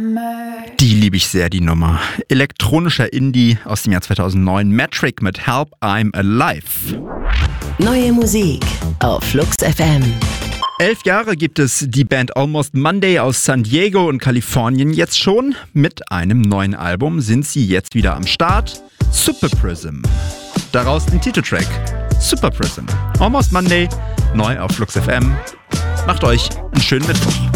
Die liebe ich sehr, die Nummer. Elektronischer Indie aus dem Jahr 2009. Metric mit Help I'm Alive. Neue Musik auf Flux FM. 11 Jahre gibt es die Band Almost Monday aus San Diego und Kalifornien jetzt schon. Mit einem neuen Album sind sie jetzt wieder am Start. Super Prism. Daraus den Titeltrack Super Prism. Almost Monday, neu auf Flux FM. Macht euch einen schönen Mittwoch.